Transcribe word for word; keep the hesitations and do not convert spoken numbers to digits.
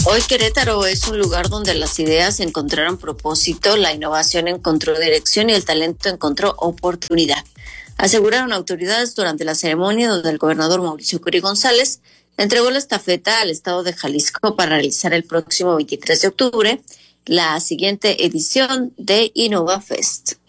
Hoy Querétaro es un lugar donde las ideas encontraron propósito, la innovación encontró dirección y el talento encontró oportunidad. Aseguraron autoridades durante la ceremonia donde el gobernador Mauricio Curi González entregó la estafeta al estado de Jalisco para realizar el próximo veintitrés de octubre la siguiente edición de InnovaFest.